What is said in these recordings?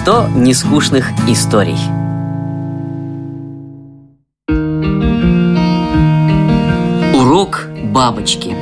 100 нескучных историй. Урок бабочки.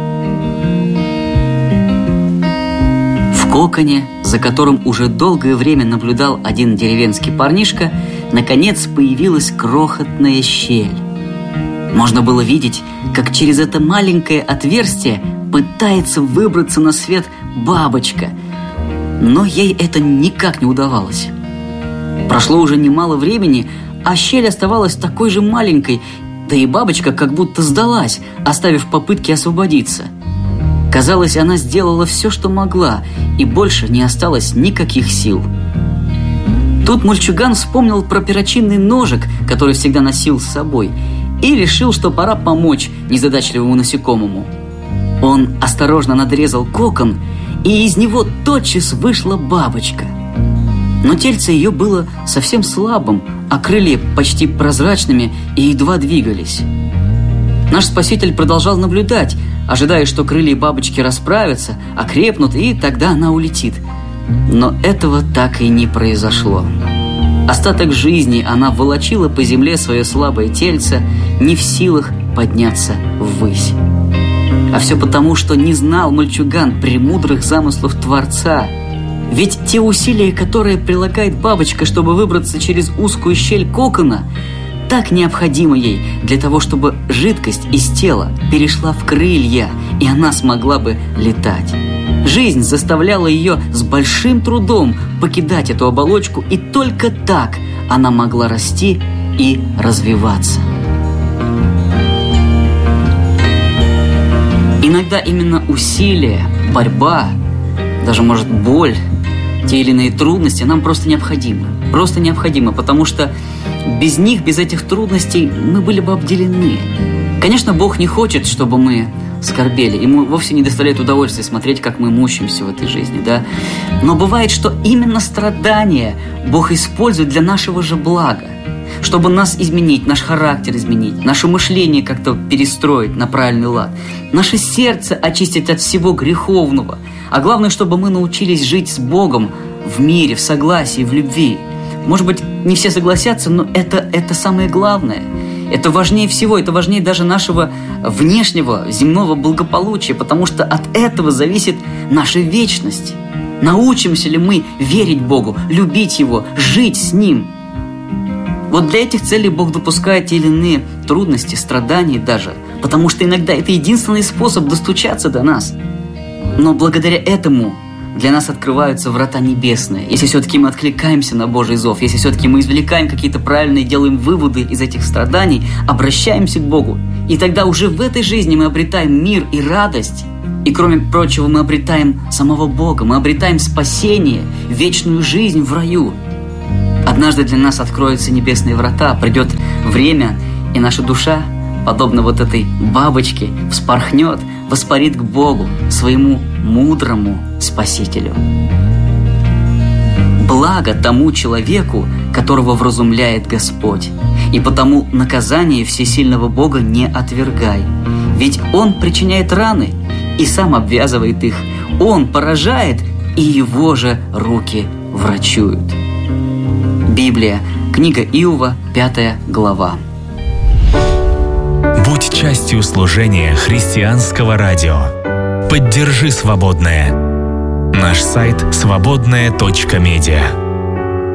В коконе, за которым уже долгое время наблюдал один деревенский парнишка, наконец появилась крохотная щель. Можно было видеть, как через это маленькое отверстие пытается выбраться на свет бабочка, но ей это никак не удавалось. Прошло уже немало времени, а щель оставалась такой же маленькой, да и бабочка как будто сдалась, оставив попытки освободиться. Казалось, она сделала все, что могла, и больше не осталось никаких сил. Тут мальчуган вспомнил про перочинный ножик, который всегда носил с собой, и решил, что пора помочь незадачливому насекомому. Он осторожно надрезал кокон, и из него тотчас вышла бабочка. Но тельце ее было совсем слабым, а крылья почти прозрачными и едва двигались. Наш спаситель продолжал наблюдать, ожидая, что крылья бабочки расправятся, окрепнут, и тогда она улетит. Но этого так и не произошло. Остаток жизни она волочила по земле свое слабое тельце, не в силах подняться ввысь. А все потому, что не знал мальчуган премудрых замыслов Творца. Ведь те усилия, которые прилагает бабочка, чтобы выбраться через узкую щель кокона, так необходимы ей для того, чтобы жидкость из тела перешла в крылья, и она смогла бы летать. Жизнь заставляла ее с большим трудом покидать эту оболочку, и только так она могла расти и развиваться. Иногда именно усилия, борьба, даже, может, боль, те или иные трудности нам просто необходимы. Просто необходимы, потому что без них, без этих трудностей мы были бы обделены. Конечно, Бог не хочет, чтобы мы скорбели. Ему вовсе не доставляет удовольствия смотреть, как мы мучаемся в этой жизни, да? Но бывает, что именно страдания Бог использует для нашего же блага, чтобы нас изменить, наш характер изменить, наше мышление как-то перестроить на правильный лад, наше сердце очистить от всего греховного, а главное, чтобы мы научились жить с Богом в мире, в согласии, в любви. Может быть, не все согласятся, но это самое главное. Это важнее всего, это важнее даже нашего внешнего земного благополучия, потому что от этого зависит наша вечность. Научимся ли мы верить Богу, любить Его, жить с Ним? Вот для этих целей Бог допускает те или иные трудности, страдания даже, потому что иногда это единственный способ достучаться до нас. Но благодаря этому для нас открываются врата небесные. Если все-таки мы откликаемся на Божий зов, если все-таки мы извлекаем какие-то правильные, делаем выводы из этих страданий, обращаемся к Богу, и тогда уже в этой жизни мы обретаем мир и радость, и, кроме прочего, мы обретаем самого Бога, мы обретаем спасение, вечную жизнь в раю. Однажды для нас откроются небесные врата, придет время, и наша душа, подобно вот этой бабочке, вспорхнет, воспарит к Богу, своему мудрому Спасителю. Благо тому человеку, которого вразумляет Господь, и потому наказание всесильного Бога не отвергай. Ведь Он причиняет раны и сам обвязывает их. Он поражает, и Его же руки врачуют. Библия, книга Иова, 5 глава. Будь частью служения христианского радио. Поддержи свободное. Наш сайт свободное.медиа.